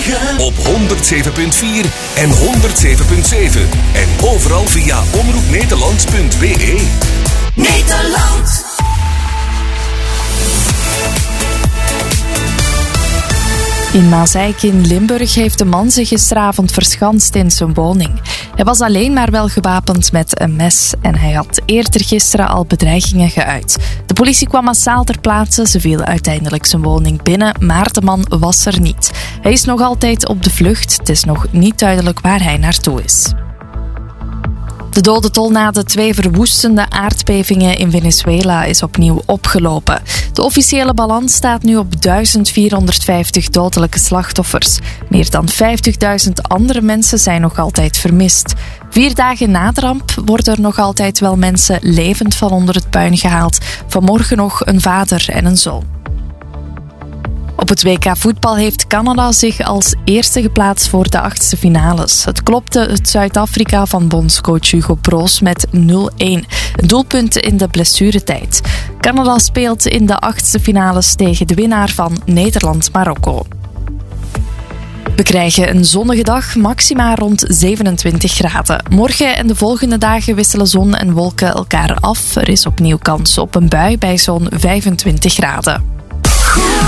Goedemorgen. Op 107.4 en 107.7. En overal via omroepnederland.be. Nederland. In Maaseik in Limburg heeft de man zich gisteravond verschanst in zijn woning. Hij was alleen maar wel gewapend met een mes en hij had eerder gisteren al bedreigingen geuit. De politie kwam massaal ter plaatse, ze viel uiteindelijk zijn woning binnen, maar de man was er niet. Hij is nog altijd op de vlucht, het is nog niet duidelijk waar hij naartoe is. De dodentol na de 2 verwoestende aardbevingen in Venezuela is opnieuw opgelopen. De officiële balans staat nu op 1450 dodelijke slachtoffers. Meer dan 50.000 andere mensen zijn nog altijd vermist. 4 dagen na de ramp worden er nog altijd wel mensen levend van onder het puin gehaald. Vanmorgen nog een vader en een zoon. Op het WK voetbal heeft Canada zich als eerste geplaatst voor de 8e finales. Het klopte het Zuid-Afrika van bondscoach Hugo Broos met 0-1. Een doelpunt in de blessuretijd. Canada speelt in de 8e finales tegen de winnaar van Nederland-Marokko. We krijgen een zonnige dag, maxima rond 27 graden. Morgen en de volgende dagen wisselen zon en wolken elkaar af. Er is opnieuw kans op een bui bij zo'n 25 graden.